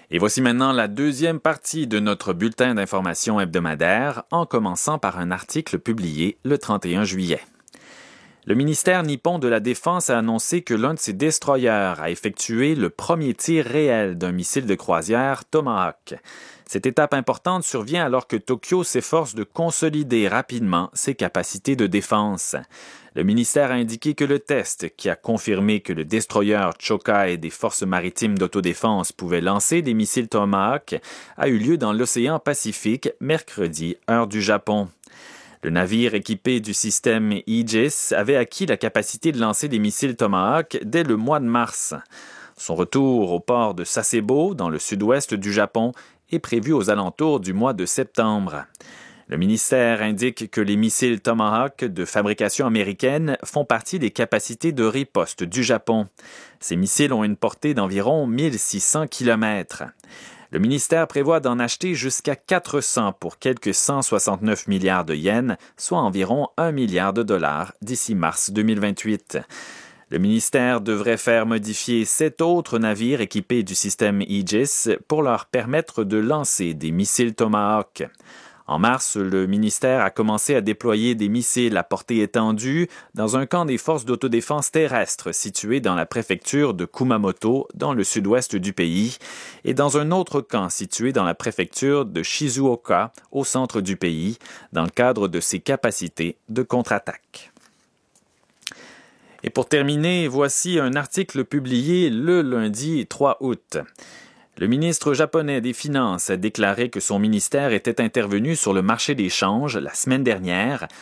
Et voici maintenant la deuxième partie de notre bulletin d'information hebdomadaire, en commençant par un article publié le 31 juillet. Le ministère nippon de la Défense a annoncé que l'un de ses destroyers a effectué le premier tir réel d'un missile de croisière Tomahawk. Cette étape importante survient alors que Tokyo s'efforce de consolider rapidement ses capacités de défense. Le ministère a indiqué que le test, qui a confirmé que le destroyer Chokai des forces maritimes d'autodéfense pouvait lancer des missiles Tomahawk, a eu lieu dans l'océan Pacifique mercredi, heure du Japon. Le navire équipé du système Aegis avait acquis la capacité de lancer des missiles Tomahawk dès le mois de mars. Son retour au port de Sasebo, dans le sud-ouest du Japon, est prévu aux alentours du mois de septembre. Le ministère indique que les missiles Tomahawk de fabrication américaine font partie des capacités de riposte du Japon. Ces missiles ont une portée d'environ 1600 km. Le ministère prévoit d'en acheter jusqu'à 400 pour quelques 169 milliards de yens, soit environ 1 milliard de dollars d'ici mars 2028. Le ministère devrait faire modifier 7 autres navires équipés du système Aegis pour leur permettre de lancer des missiles Tomahawk. En mars, le ministère a commencé à déployer des missiles à portée étendue dans un camp des forces d'autodéfense terrestre situé dans la préfecture de Kumamoto, dans le sud-ouest du pays, et dans un autre camp situé dans la préfecture de Shizuoka, au centre du pays, dans le cadre de ses capacités de contre-attaque. Et pour terminer, voici un article publié le lundi 3 août. Le ministre japonais des Finances a déclaré que son ministère était intervenu sur le marché des changes la semaine dernière